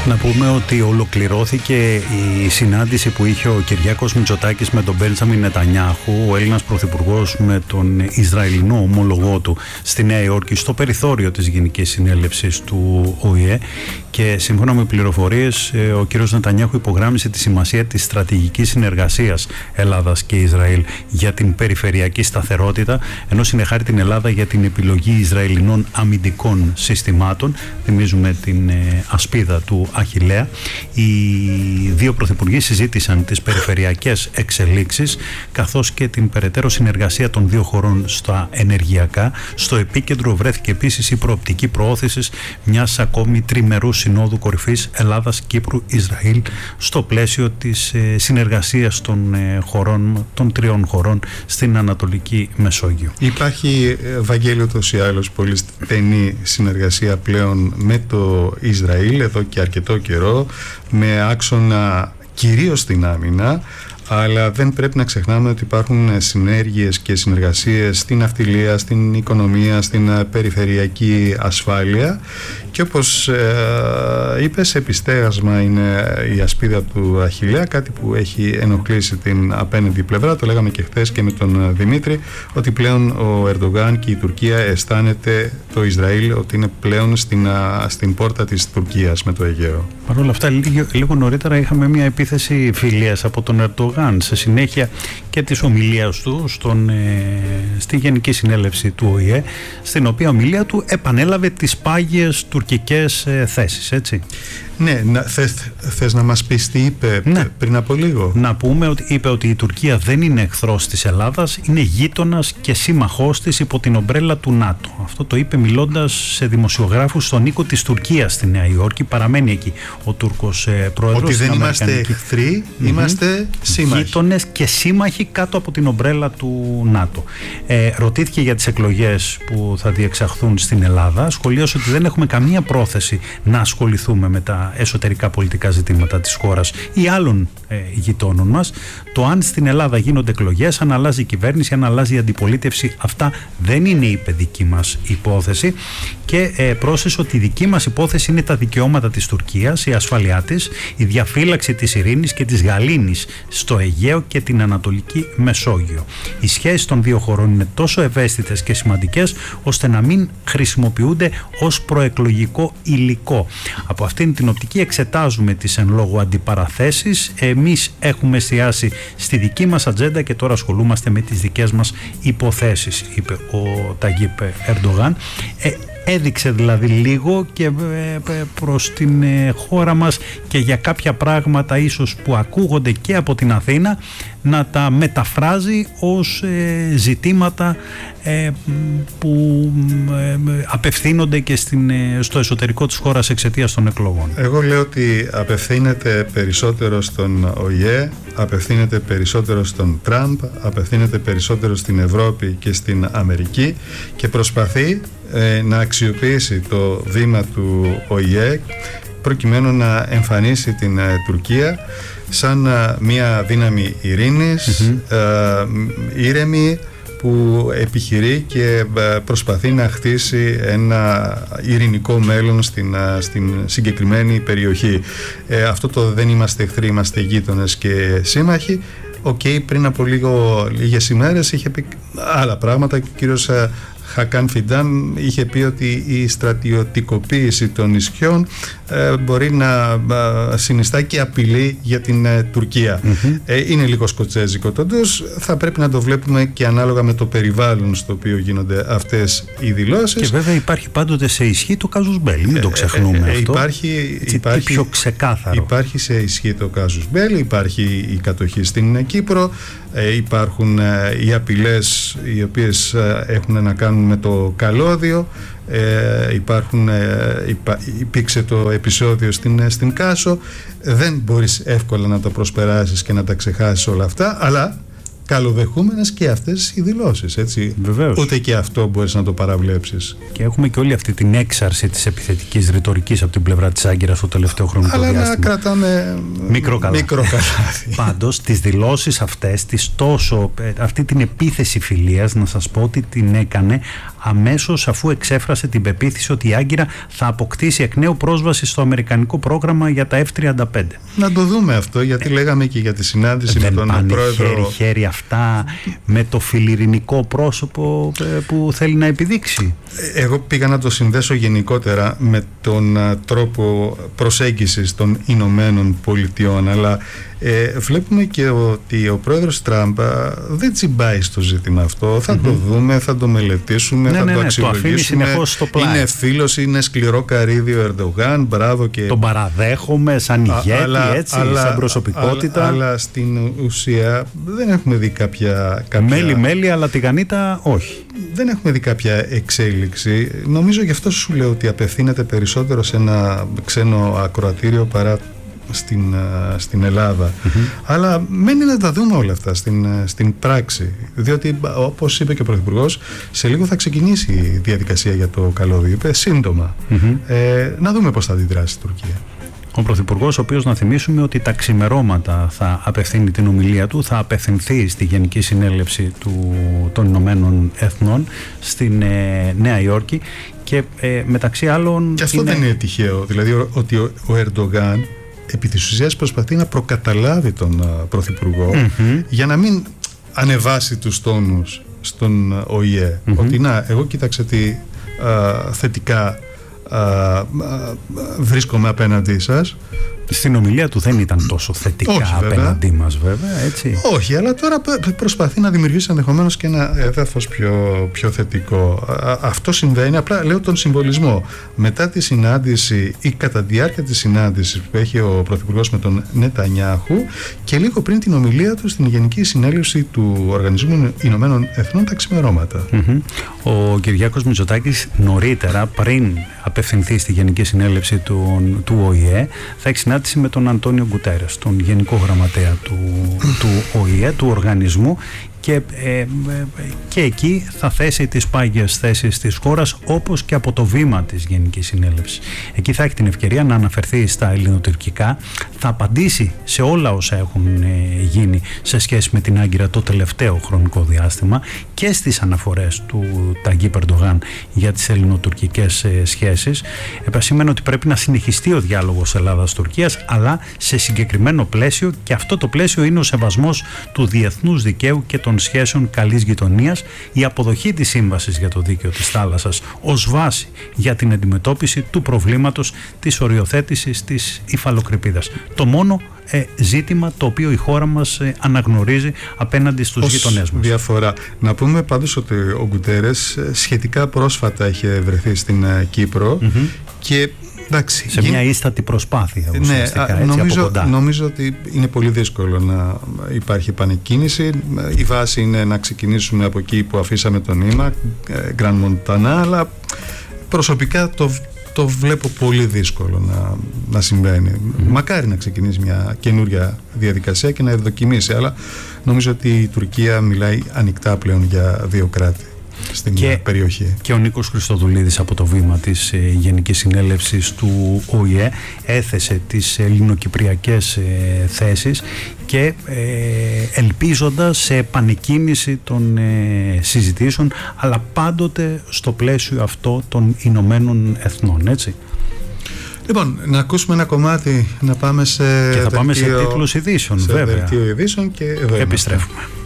Να πούμε ότι ολοκληρώθηκε η συνάντηση που είχε ο Κυριάκος Μητσοτάκης με τον Μπέντζαμιν Νετανιάχου, ο Έλληνας Πρωθυπουργός, με τον Ισραηλινό ομόλογό του στη Νέα Υόρκη, στο περιθώριο της Γενικής Συνέλευσης του ΟΗΕ, και σύμφωνα με πληροφορίες ο κύριος Νετανιάχου υπογράμμισε τη σημασία της στρατηγικής συνεργασίας Ελλάδας και Ισραήλ για την περιφερειακή σταθερότητα, ενώ συνεχάρει την Ελλάδα για την επιλογή Ισραηλινών αμυντικών συστημάτων. Θυμίζουμε την ασπίδα του Αχιλλέα. Οι δύο πρωθυπουργοί συζήτησαν τις περιφερειακές εξελίξεις καθώς και την περαιτέρω συνεργασία των δύο χωρών στα ενεργειακά. Στο επίκεντρο βρέθηκε επίσης η προοπτική προώθησης μιας ακόμη τριμερούς συνόδου κορυφής Ελλάδας-Κύπρου-Ισραήλ στο πλαίσιο της συνεργασίας των τριών χωρών στην Ανατολική Μεσόγειο. Υπάρχει, Βαγγέλη, ούτως ή άλλως πολύ στενή συνεργασία πλέον με το Ισραήλ εδώ και αρκετό καιρό, με άξονα κυρίως στην άμυνα, αλλά δεν πρέπει να ξεχνάμε ότι υπάρχουν συνέργειες και συνεργασίες στην ναυτιλία, στην οικονομία, στην περιφερειακή ασφάλεια, και όπως είπες, επιστέγασμα είναι η ασπίδα του Αχιλλέα, κάτι που έχει ενοχλήσει την απέναντι πλευρά. Το λέγαμε και χθες και με τον Δημήτρη, ότι πλέον ο Ερντογάν και η Τουρκία αισθάνεται το Ισραήλ ότι είναι πλέον στην πόρτα της Τουρκίας με το Αιγαίο. Παρ' όλα αυτά, λίγο νωρίτερα είχαμε μια επίθεση φιλίας από τον Ερντογάν σε συνέχεια και της ομιλίας του στη Γενική Συνέλευση του ΟΗΕ, στην οποία ομιλία του επανέλαβε τις πάγιες τουρκικές θέσεις, έτσι. Ναι, θες να μας πεις τι είπε πριν από λίγο? Να πούμε ότι είπε ότι η Τουρκία δεν είναι εχθρός της Ελλάδας, είναι γείτονας και σύμμαχός της υπό την ομπρέλα του ΝΑΤΟ. Αυτό το είπε μιλώντας σε δημοσιογράφους στον οίκο της Τουρκίας στη Νέα Υόρκη. Παραμένει εκεί ο Τούρκος πρόεδρος. Ότι δεν είμαστε εχθροί, είμαστε σύμμαχοι. Γείτονες και σύμμαχοι κάτω από την ομπρέλα του ΝΑΤΟ. Ρωτήθηκε για τις εκλογές που θα διεξαχθούν στην Ελλάδα. Σχολίασε ότι δεν έχουμε καμία πρόθεση να ασχοληθούμε με τα εσωτερικά πολιτικά ζητήματα της χώρας ή άλλων γειτόνων μας. Το αν στην Ελλάδα γίνονται εκλογές, αν αλλάζει η κυβέρνηση, αν αλλάζει η αντιπολίτευση, αυτά δεν είναι η παιδική μας υπόθεση. Και πρόσθεσε ότι η δική μας υπόθεση είναι τα δικαιώματα της Τουρκίας, η ασφάλειά της, η διαφύλαξη της ειρήνης και της γαλήνης στο Αιγαίο και την Ανατολική Μεσόγειο. Οι σχέσεις των δύο χωρών είναι τόσο ευαίσθητες και σημαντικές ώστε να μην χρησιμοποιούνται ως προεκλογικό υλικό. Από αυτήν την οπτική εξετάζουμε τις εν λόγω αντιπαραθέσεις. Εμείς έχουμε εστιάσει στη δική μας ατζέντα και τώρα ασχολούμαστε με τις δικές μας υποθέσεις, είπε ο Ταγίπ Ερντογάν. Έδειξε δηλαδή λίγο και προς την χώρα μας και για κάποια πράγματα ίσως που ακούγονται και από την Αθήνα να τα μεταφράζει ως ζητήματα που απευθύνονται και στο εσωτερικό της χώρας εξαιτίας των εκλογών. Εγώ λέω ότι απευθύνεται περισσότερο στον ΟΗΕ, απευθύνεται περισσότερο στον Τραμπ, απευθύνεται περισσότερο στην Ευρώπη και στην Αμερική και προσπαθεί να αξιοποιήσει το βήμα του ΟΗΕ προκειμένου να εμφανίσει την Τουρκία σαν μια δύναμη ειρήνης, ήρεμη, που επιχειρεί και προσπαθεί να χτίσει ένα ειρηνικό μέλλον στην συγκεκριμένη περιοχή. Αυτό το δεν είμαστε εχθροί, είμαστε γείτονες και σύμμαχοι. Πριν από λίγες ημέρες είχε πει άλλα πράγματα και ο κύριος Χακάν Φιντάν είχε πει ότι η στρατιωτικοποίηση των νησιών μπορεί να συνιστά και απειλή για την Τουρκία. Είναι λίγο σκοτσέζικο το ντους, θα πρέπει να το βλέπουμε και ανάλογα με το περιβάλλον στο οποίο γίνονται αυτές οι δηλώσεις. Και βέβαια υπάρχει πάντοτε σε ισχύ το κάζους μπέλι, μην το ξεχνούμε αυτό. Υπάρχει πιο ξεκάθαρο. Υπάρχει σε ισχύ το κάζους μπέλι, υπάρχει η κατοχή στην Κύπρο, υπάρχουν οι απειλές οι οποίες έχουν να κάνουν με το καλώδιο, υπήρξε το επεισόδιο στην Κάσο. Δεν μπορείς εύκολα να το προσπεράσεις και να τα ξεχάσεις όλα αυτά, αλλά καλοδεχούμενες και αυτές οι δηλώσεις, έτσι. Βεβαίως. Ούτε και αυτό μπορείς να το παραβλέψεις. Και έχουμε και όλη αυτή την έξαρση της επιθετικής ρητορικής από την πλευρά της Άγκυρας το τελευταίο χρονικό διάστημα. Αλλά να κρατάμε μικρό καλάθι. Πάντως, τις δηλώσεις αυτές, αυτή την επίθεση φιλίας, να σας πω ότι την έκανε αμέσως αφού εξέφρασε την πεποίθηση ότι η Άγκυρα θα αποκτήσει εκ νέου πρόσβαση στο αμερικανικό πρόγραμμα για τα F-35. Να το δούμε αυτό, γιατί λέγαμε και για τη συνάντηση με τον πρόεδρο. Χέρι-χέρι αυτά με το φιλιρινικό πρόσωπο που θέλει να επιδείξει. Εγώ πήγα να το συνδέσω γενικότερα με τον τρόπο προσέγγισης των Ηνωμένων Πολιτειών, αλλά βλέπουμε και ότι ο πρόεδρος Τραμπ δεν τσιμπάει στο ζήτημα αυτό. Θα το δούμε, θα το μελετήσουμε, θα το αξιολογήσουμε. Είναι φίλος, είναι σκληρό καρύδι ο Ερντογάν, μπράβο, και τον παραδέχομαι σαν ηγέτη, έτσι, σαν προσωπικότητα. Αλλά στην ουσία δεν έχουμε δει κάποια... Μέλη, αλλά τηγανίτα όχι. Δεν έχουμε δει κάποια εξέλιξη. Νομίζω γι' αυτό σου λέω ότι απευθύνεται περισσότερο σε ένα ξένο ακροατήριο παρά στην Ελλάδα. Αλλά μένει να τα δούμε όλα αυτά στην πράξη, διότι όπως είπε και ο Πρωθυπουργός, σε λίγο θα ξεκινήσει η διαδικασία για το καλώδιο, είπε σύντομα. Να δούμε πώς θα αντιδράσει η Τουρκία. Ο Πρωθυπουργός, ο οποίος, να θυμίσουμε ότι τα ξημερώματα θα απευθύνει την ομιλία του, θα απευθυνθεί στη Γενική Συνέλευση των Ηνωμένων Εθνών στην Νέα Υόρκη, και μεταξύ άλλων... Και αυτό δεν είναι τυχαίο, δηλαδή ότι ο Ερντογάν επί της ουσίας προσπαθεί να προκαταλάβει τον Πρωθυπουργό για να μην ανεβάσει τους τόνους στον ΟΗΕ. Ότι εγώ κοίταξε τι θετικά βρίσκομαι απέναντι σας. Στην ομιλία του δεν ήταν τόσο θετικά απέναντί μας, βέβαια, έτσι. Όχι, αλλά τώρα προσπαθεί να δημιουργήσει ενδεχομένως και ένα έδαφος πιο θετικό. Αυτό συμβαίνει, απλά λέω τον συμβολισμό. Μετά τη συνάντηση ή κατά τη διάρκεια της συνάντησης που έχει ο Πρωθυπουργός με τον Νετανιάχου και λίγο πριν την ομιλία του στην Γενική Συνέλευση του Οργανισμού Ηνωμένων Εθνών τα ξημερώματα. Ο Κυριάκος Μητσοτάκης νωρίτερα, πριν απευθυνθεί στη Γενική Συνέλευση του ΟΗΕ, θα έχει συνάντηση με τον Αντώνιο Γκουτέρες, τον Γενικό Γραμματέα του ΟΗΕ, του οργανισμού, και εκεί θα θέσει τις πάγιες θέσεις της χώρας, όπως και από το βήμα της Γενικής Συνέλευσης. Εκεί θα έχει την ευκαιρία να αναφερθεί στα ελληνοτουρκικά, θα απαντήσει σε όλα όσα έχουν γίνει σε σχέση με την Άγκυρα το τελευταίο χρονικό διάστημα και στις αναφορές του Ταγίπ Ερντογάν για τις ελληνοτουρκικές σχέσεις. Επασήμενε ότι πρέπει να συνεχιστεί ο διάλογος Ελλάδας-Τουρκίας, αλλά σε συγκεκριμένο πλαίσιο, και αυτό το πλαίσιο είναι ο σεβασμός του διεθνούς δικαίου και των σχέσεων καλής γειτονίας, η αποδοχή της Σύμβασης για το Δίκαιο της Θάλασσας ως βάση για την αντιμετώπιση του προβλήματος της οριοθέτησης της υφαλοκρηπίδας. Το μόνο ζήτημα το οποίο η χώρα μας αναγνωρίζει απέναντι στους γειτονές μας. Διαφορά. Να πούμε πάντως ότι ο Γκουτέρες σχετικά πρόσφατα είχε βρεθεί στην Κύπρο και εντάξει, σε μια ίστατη προσπάθεια ουσιαστικά, έτσι, από κοντά. Νομίζω ότι είναι πολύ δύσκολο να υπάρχει επανεκκίνηση. Η βάση είναι να ξεκινήσουμε από εκεί που αφήσαμε τον Ήμα, Γκραν Μοντανά, αλλά προσωπικά το βλέπω πολύ δύσκολο να συμβαίνει. Μακάρι να ξεκινήσει μια καινούρια διαδικασία και να ευδοκιμήσει, αλλά νομίζω ότι η Τουρκία μιλάει ανοιχτά πλέον για δύο κράτη στην περιοχή. Και ο Νίκος Χριστοδουλίδης από το βήμα της Γενικής Συνέλευσης του ΟΗΕ έθεσε τις ελληνοκυπριακές θέσεις και ελπίζοντας σε επανεκκίνηση των συζητήσεων, αλλά πάντοτε στο πλαίσιο αυτό των Ηνωμένων Εθνών, έτσι. Λοιπόν, να ακούσουμε ένα κομμάτι, να πάμε σε και θα πάμε σε τίτλους ειδήσεων, βέβαια. Δελτίο ειδήσεων και εδώ επιστρέφουμε.